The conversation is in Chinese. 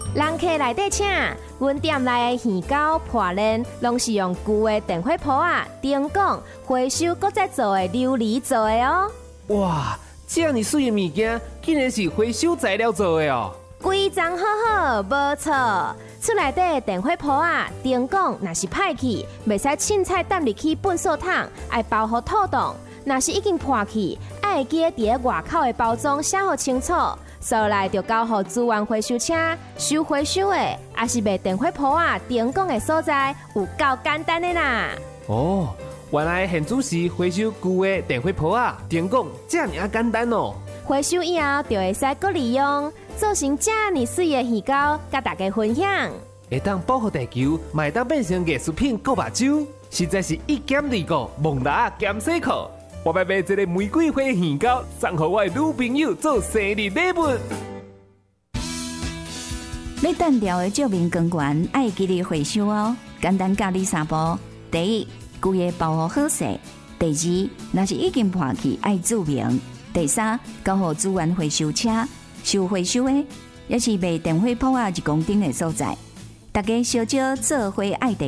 人客来底请，阮店内的鱼糕、破链，拢是用旧的电火煲啊、灯管回收搁再做的琉璃做的哦。 哇，这样水的物件，竟然是回收材料做的哦！ 规装好好，无错。厝内底的电火煲啊、灯管若是歹去，袂使凊彩抌入去粪扫桶，爱包好透冻。若是已经破去，爱会记伫咧外口的包装写好清楚。所来就交予资源回收车收回收的，也是卖电火煲啊、灯管的所在，有够简单的啦。 哦，原来现主是回收旧的电火煲啊、灯管，这样啊简单哦。 回收以后就会使搁利用，做成这么水的鱼糕，甲大家分享。 会当保护地球，嘛会当变成艺术品、搁目睭，实在是一减二个，蒙拉减洗裤。我要买一个玫瑰花鱼糕，送给我的女朋友做生日礼物。 要单调的照明光源，爱记得回收哦。简单教你三步：第一，规个包好好势；第二，若是已经破去，爱注明；第三，交予资源回收车收回收的，也是卖电火煲啊1公斤的所在。大家小少做伙爱地